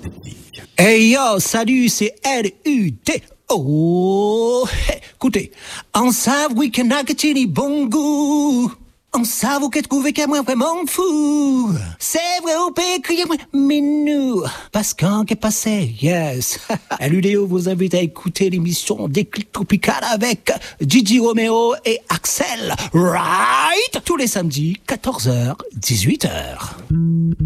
Hey yo, salut, c'est L-U-T. Oh, hey, écoutez, en savent, oui, que n'a que tini bon goût. En savent que trouver qu'à moi vraiment fou. C'est vrai au pays que y'a moi, mais nous, parce qu'en qu'est passé, yes. L'UDO vous invite à écouter l'émission Déclic Tropical avec Gigi Romeo et Axel, right? Tous les samedis, 14h, 18h.